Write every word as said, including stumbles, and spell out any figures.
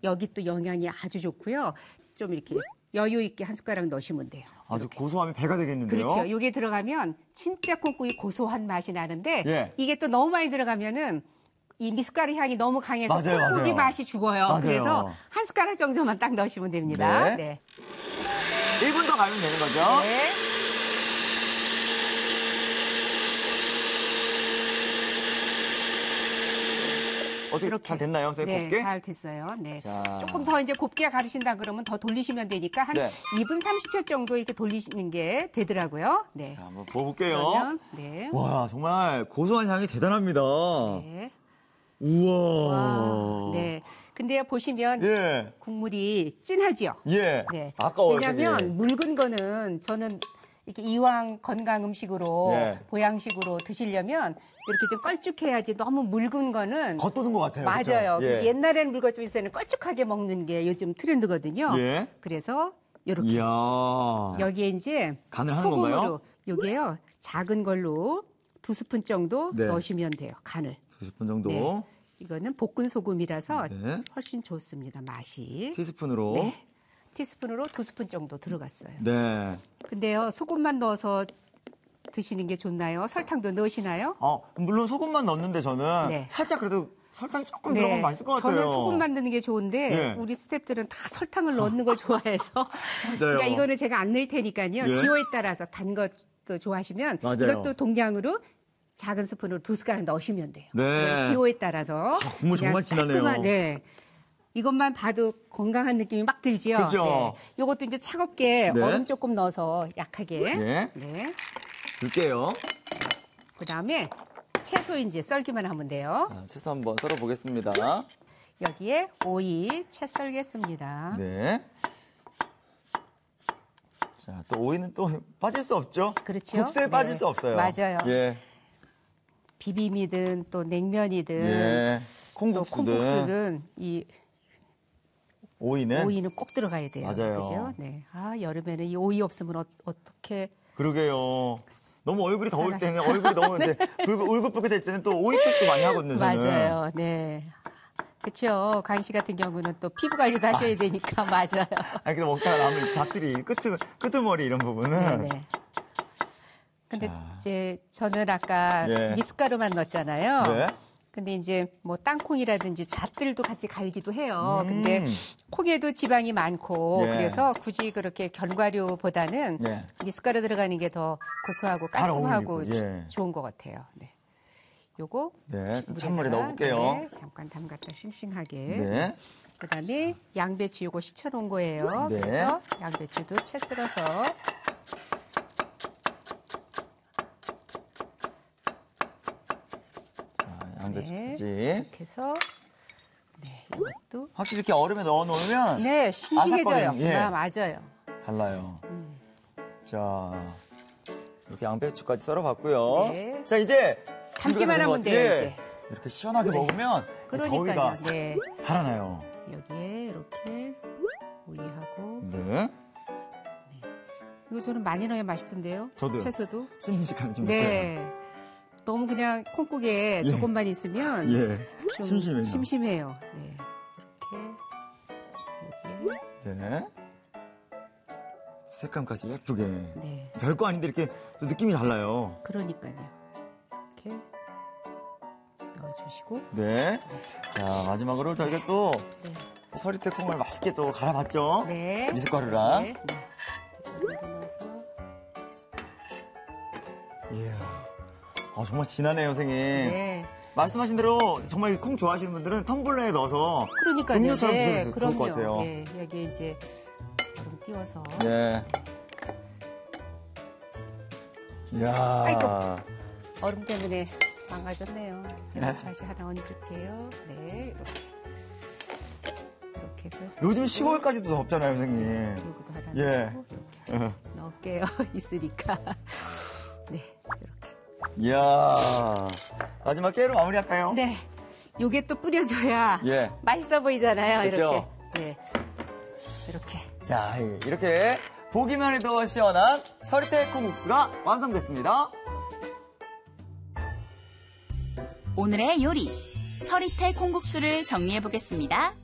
여기 또 영양이 아주 좋고요. 좀 이렇게 여유 있게 한 숟가락 넣으시면 돼요. 아주 고소함이 배가 되겠는데요. 그렇죠. 이게 들어가면 진짜 콩국이 고소한 맛이 나는데 예. 이게 또 너무 많이 들어가면은 이 미숫가루 향이 너무 강해서 맞아요, 콩국이 맞아요. 맛이 죽어요. 맞아요. 그래서 한 숟가락 정도만 딱 넣으시면 됩니다. 네. 네. 일 분 더 가면 되는 거죠? 네. 어떻게 이렇게. 잘 됐나요? 선생님, 네, 곱게? 잘 됐어요. 네. 자. 조금 더 이제 곱게 가르신다 그러면 더 돌리시면 되니까 한 네. 이 분 삼십 초 정도 이렇게 돌리시는 게 되더라고요. 네. 자, 한번 부어볼게요. 그러면 네. 와, 정말 고소한 향이 대단합니다. 네. 우와. 와, 네. 근데요, 보시면 예. 국물이 진하지요? 예. 네. 아까워요. 왜냐면 저기. 묽은 거는 저는 이렇게 이왕 건강 음식으로 네. 보양식으로 드시려면 이렇게 좀 걸쭉해야지 너무 넓은 거는 겉도는 것 같아요. 맞아요. 그렇죠? 그래서 예. 옛날에는 묽었지만 요새는 걸쭉하게 먹는 게 요즘 트렌드거든요. 예. 그래서 이렇게 이야. 여기에 이제 간을 하는 소금으로 건가요? 요게요. 작은 걸로 두 스푼 정도 네. 넣으시면 돼요. 간을. 두 스푼 정도. 네. 이거는 볶은 소금이라서 네. 훨씬 좋습니다. 맛이. 티스푼으로. 네. 티스푼으로 두 스푼 정도 들어갔어요. 네. 근데요, 소금만 넣어서 드시는 게 좋나요? 설탕도 넣으시나요? 어, 물론 소금만 넣는데 저는 네. 살짝 그래도 설탕이 조금 들어가면 맛있을 것 같아요. 저는 소금만 넣는 게 좋은데 예. 우리 스태프들은 다 설탕을 넣는 걸 좋아해서 맞아요. 그러니까 이거는 제가 안 넣을 테니까요. 예. 기호에 따라서 단 것도 좋아하시면 맞아요. 이것도 동량으로 작은 스푼으로 두 숟가락 넣으시면 돼요. 네. 기호에 따라서 아, 국물 정말 그냥 진하네요. 깔끔한, 네. 이것만 봐도 건강한 느낌이 막 들지요. 그죠? 네. 이것도 이제 차갑게 네. 얼음 조금 넣어서 약하게. 예. 네. 줄게요. 그다음에 채소 이제 썰기만 하면 돼요. 자, 채소 한번 썰어 보겠습니다. 여기에 오이 채 썰겠습니다. 네. 자, 또 오이는 또 빠질 수 없죠? 그렇죠. 국수에 네. 빠질 수 없어요. 맞아요. 예. 비빔이든 또 냉면이든 예. 또 콩국수든. 콩국수든 이 오이는. 오이는 꼭 들어가야 돼요. 맞아요. 그죠? 네. 아, 여름에는 이 오이 없으면 어, 어떻게 그러게요. 너무 얼굴이 더울 때는 살아시- 얼굴이 너무 이제 붉- 울긋불긋할 때는 또 오이국도 많이 하거든요. 저는. 맞아요. 네. 그렇죠. 강희 씨 같은 경우는 또 피부 관리도 하셔야 되니까 맞아요. 아니 근데 먹다가 남은 잡들이 끄트 끄트머리 이런 부분은. 네. 근데 이제 저는 아까 예. 미숫가루만 넣었잖아요. 네. 근데 이제 뭐 땅콩이라든지 잣들도 같이 갈기도 해요. 음. 근데 콩에도 지방이 많고 예. 그래서 굳이 그렇게 견과류보다는 예. 미숫가루 들어가는 게 더 고소하고 잘 깔끔하고 어울리고, 예. 좋은 것 같아요. 네. 요거 네, 찬물에 물에다가, 넣어볼게요. 네, 잠깐 담갔다 싱싱하게. 네. 그다음에 양배추 요거 시쳐놓은 거예요. 네. 그래서 양배추도 채 썰어서 자, 양배추지. 이렇게 해서 네, 이것도 확실히 이렇게 얼음에 넣어 놓으면 네, 싱싱해져요. 아삭거리는, 예. 아, 맞아요. 달라요. 음. 자, 이렇게 양배추까지 썰어봤고요. 네. 자, 이제 담기만 준비가 하면 된 돼요, 것- 이제. 예. 이렇게 시원하게 먹으면 그러니까요. 더위가 네. 달아나요. 여기에 이렇게 오이하고 네. 이거 저는 많이 넣어야 맛있던데요. 저도요. 채소도. 씹는 시간이 좀 있어요. 네. 너무 그냥 콩국에 예. 조금만 있으면 예. 좀 심심해요. 심심해요. 네. 이렇게 여기에 네. 색감까지 예쁘게. 네. 별거 아닌데 이렇게 또 느낌이 달라요. 그러니까요. 이렇게 넣어주시고 네. 자, 마지막으로 저희가 또 네. 서리태 콩을 맛있게 또 갈아봤죠. 네. 미숫가루랑. 네. 네. 이렇게 넣어서 이야. 아, 정말 진하네요, 선생님. 네. 말씀하신 대로 정말 콩 좋아하시는 분들은 텀블러에 넣어서 그러니까요. 음료처럼 네. 드셔도 좋을 것 그럼요. 같아요. 네. 여기 이제 좀 띄워서 네. 이야. 아이고. 얼음 때문에 망가졌네요. 제가 네. 다시 하나 얹을게요. 네, 이렇게. 이렇게 해서. 요즘 시골까지도 덥잖아요, 선생님. 이것도 하나 예. 넣고 이렇게 넣을게요. 있으니까. 네, 이렇게. 이야. 마지막 깨로 마무리할까요? 네, 요게 또 뿌려줘야 예. 맛있어 보이잖아요. 그쵸? 이렇게. 네, 이렇게. 자, 이렇게 보기만 해도 시원한 서리태 콩국수가 완성됐습니다. 오늘의 요리, 서리태 콩국수를 정리해 보겠습니다.